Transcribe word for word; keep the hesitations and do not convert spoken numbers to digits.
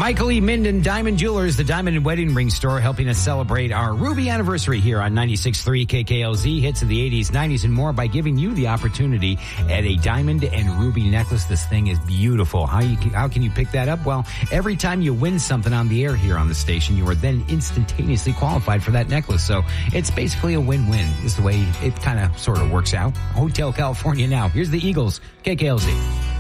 Michael E. Minden Diamond Jewelers, the diamond and wedding ring store, helping us celebrate our Ruby anniversary here on ninety-six point three K K L Z. Hits of the eighties, nineties, and more by giving you the opportunity at a diamond and ruby necklace. This thing is beautiful. How you how can you pick that up? Well, every time you win something on the air here on the station, you are then instantaneously qualified for that necklace. So it's basically a win-win is the way it kind of sort of works out. Hotel California now. Here's the Eagles, K K L Z.